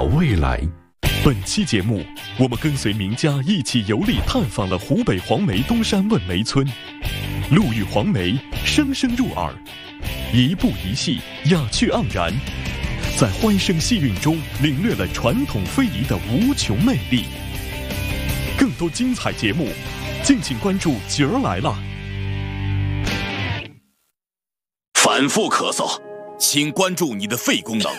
未来。本期节目，我们跟随名家一起游历探访了湖北黄梅东山问梅村，陆羽黄梅声声入耳，一步一戏雅趣盎然，在欢声细韵中领略了传统非遗的无穷魅力。更多精彩节目，敬请关注角儿来了。 反复咳嗽，请关注你的肺功能。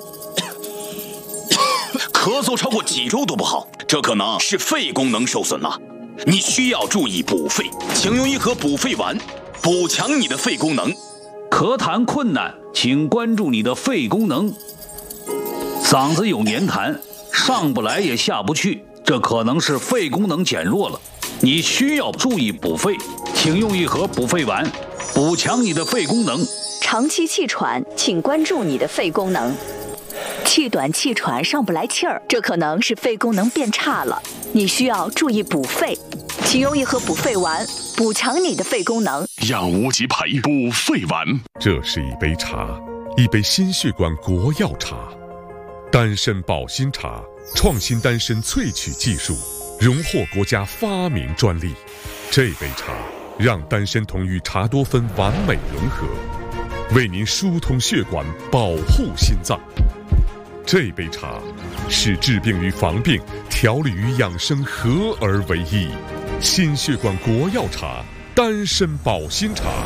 咳嗽超过几周都不好，这可能是肺功能受损了，你需要注意补肺，请用一盒补肺丸，补强你的肺功能。 咳痰困难，请关注你的肺功能。嗓子有黏痰，上不来也下不去，这可能是肺功能减弱了，你需要注意补肺，请用一盒补肺丸，补强你的肺功能。 长期气喘，请关注你的肺功能。气短气喘上不来气儿，这可能是肺功能变差了，你需要注意补肺，请用一盒补肺丸，补强你的肺功能。 养无极培补肺丸。 这是一杯茶，一杯心血管国药茶，丹参保心茶，创新丹参萃取技术，荣获国家发明专利。这杯茶让丹参酮与茶多酚完美融合，为您疏通血管，保护心脏。这杯茶是治病与防病、调理与养生合而为一。心血管国药茶，丹参保心茶。